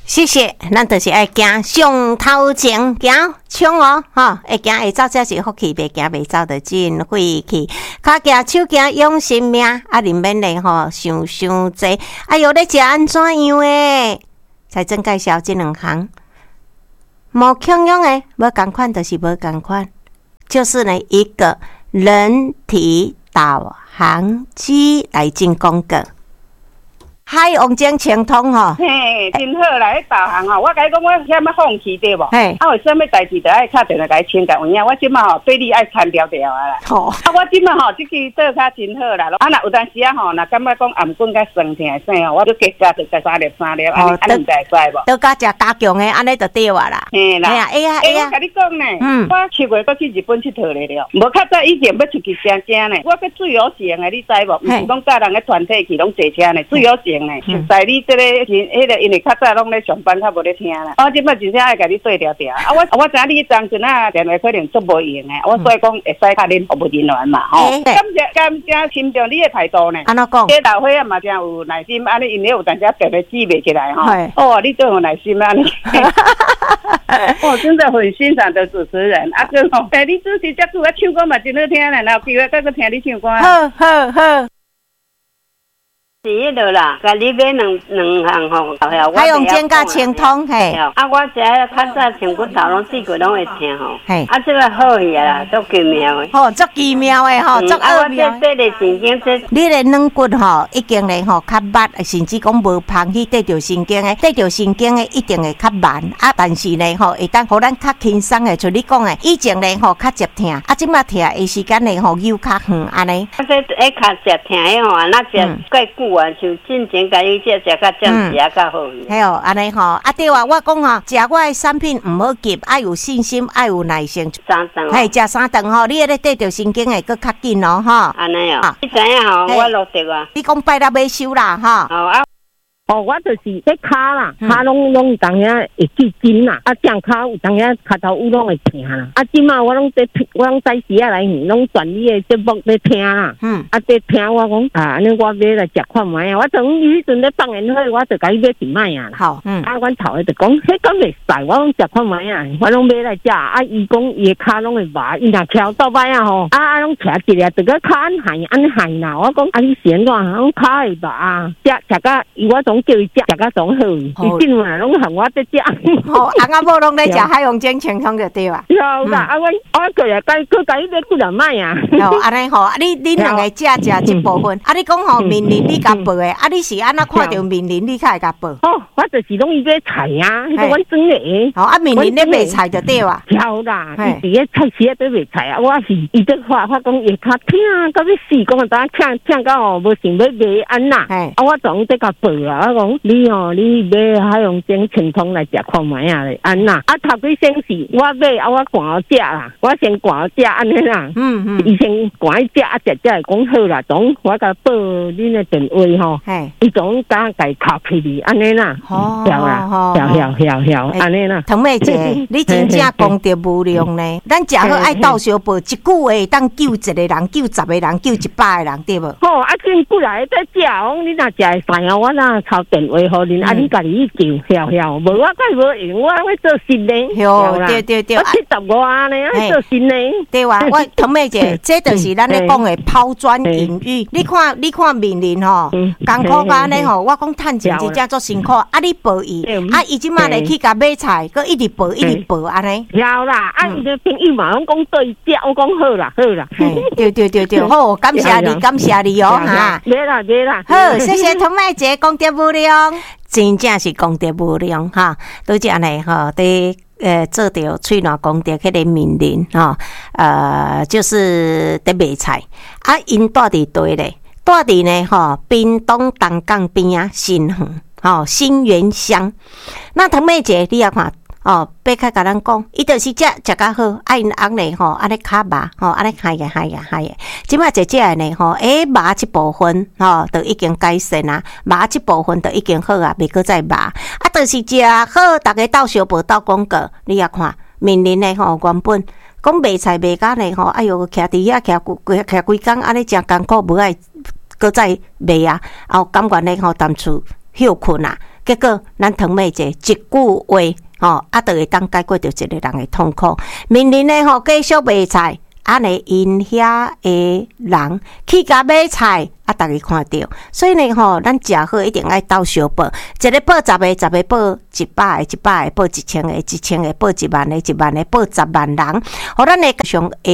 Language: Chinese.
谢谢，咱就是爱行上头前行冲哦，会行会走才是福气，袂行袂走就真晦气。脚行手行养生命，里面咧想济。哎哟，咧食安怎样诶？财政介绍这两行，无共样诶，无共款就是无共款，就是呢一个人体导航机来进广告。海王晶清通嘿，真好啦！迄导航我甲你讲，我险要放弃对无？ 嘿， 有啥物代志，就爱敲电话甲你请教有影。我即马对你爱参条条啊啦。我即马即支做较真好啦。若有当时若感觉讲颔棍甲酸痛啥我就加就加3粒，安尼你知无？ 都加食加强诶，安尼就对啊啦。 嘿啦，我甲你讲呢，我7月搁去日本佚佗咧了，无较早以前要出去正呢，我搁自由行诶，你知无？毋是讲甲人个团体去拢坐车呢，自由行。在你这个迄个，因为较早拢咧上班，较无咧听啦。我即摆真正爱甲你对调调。我知你当阵电话可能做无用诶，我所以讲会使甲恁服务人员嘛，感谢欣赏你诶态度呢。 安怎讲？ 这大伙啊嘛真有耐心，安尼因为有当时电话记袂起来哦，你真有耐心啊！我真的很欣赏的主持人你主持遮久，唱歌嘛真好听啦，然后机会再听你唱歌。 好。 是迄落啦，甲你买两项海洋健甲清通嘿。 我这较早穿骨头拢4月拢会听嘿。这个好去啦，足奇妙诶。 足奇妙诶足奥妙。 这个神经这。 你的软骨已经咧较捌，甚至讲无芳去得着神经诶，得着神经诶一定会较慢但是呢会当互咱较轻松诶，像你讲诶，以前咧较接疼，即马疼诶时间咧又较远安尼。 这较接疼诶那食介久。像进前甲你食较正时较好。 系安尼对啊，我讲食我的产品唔好急，爱有信心，爱有耐心。 3顿。 系食3顿你咧得着神经会搁较紧安尼你知影我录着啊。 你讲拜六要收啦我就是迄骹啦，骹拢有当遐会记筋啦，正骹有当遐骹头有拢会疼啦。即马我拢在时来拢转你的节目咧听啦。在听我讲安尼我要来食看卖我从迄阵咧放烟火，我就甲伊买一卖啊。好，阮头个就讲，迄敢袂使，我讲食看卖啊，我拢要来食。伊讲伊的骹拢会麻，伊若翘倒摆拢徛一个，就个骹安害啦。我讲你是安怎？我讲骹会麻，食甲我总。叫伊食甲总好，伊今晚拢喊我在食。 阿某拢在食海洋健清通就对啊。 有啦，我个也该伊买几两卖啊。 安尼你两个食一部分。你讲面林你甲报诶，你是安怎看到面林你才会甲报？ 我就是拢伊买菜啊，迄个阮装诶。 面林咧卖菜就对啊。 有啦，伊伫个菜市在卖菜啊。我是伊在发讲伊较疼，到要死，讲当呛到无想要卖安啦。我总在甲报啊。你买海洋精清通来食看卖啊咧，安呐头几先是我买我赶食啦，我先赶食安尼啦，伊先赶食食会讲好啦，总我甲报恁的电话伊总甲家靠起哩安尼啦，晓啦，晓安尼啦。 唐妹姐，你真正功德无量呢，咱食好爱斗相报，一句话当救1个人，救10个人，救100个人，对无？ 真过来在食，你若食会使我若抄电话互恁，你家己去叫，晓，无我介无用，我要做新的。 对， 我75安尼做新的。 对哇，我唐妹姐，这就是咱咧讲的抛砖引玉。你看面林艰苦甲安尼我讲趁钱真正足辛苦，你报伊，伊即马来去甲买菜，佮一直报安尼。 晓啦，伊个朋友嘛，拢讲对食，我讲好啦。 对，好，感谢你哈。 别啦。 好，谢谢唐妹姐功德无量。真正是功德无量都这样呢做到翠兰功德迄个面林就是在卖菜因住伫倒咧，住伫呢屏东东港边新园新园乡。那唐妹姐你也看别较甲咱讲，伊就是食较好，因翁咧安尼较麻安尼嗨个。即摆姐姐呢麻一部分就已经改善啊，麻一部分就已经好啊，袂搁再麻就是食好，大家斗相报斗广告。你也看面林咧原本讲卖菜卖甲咧哎哟，徛伫遐徛规工安尼真艰苦，无爱搁再卖啊，感觉咧淡厝休困啊。 结果咱唐妹姐一句话就会当解决着一个人的痛苦。明年呢继续卖菜，安尼因遐的人去甲买菜，大家看到。所以呢咱食好一定爱斗相报，一个报10个，10个报100个，100个报1000个，1000个报1万个，1万个报10万人，互咱的上